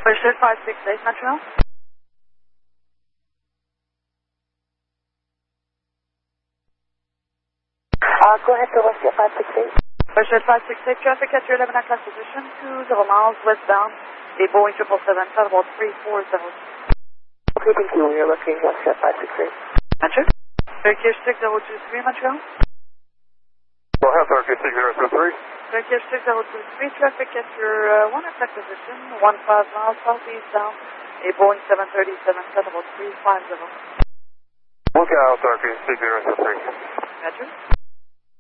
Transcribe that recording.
Pursuit 568, Montreal. Go ahead to Westjet 568. Pursuit 568, traffic at your 11 o'clock position, 20 miles westbound, a Boeing 777, at about 340. Okay, thank you. We're looking Westjet 568. Roger. Turkish 6023, Montreal. Go ahead, Turkish 6023. Turkish 6023, traffic at your 1 o'clock position, 15 miles southeast bound, a Boeing 737, at about 350. Look out, Turkish 6023. Roger.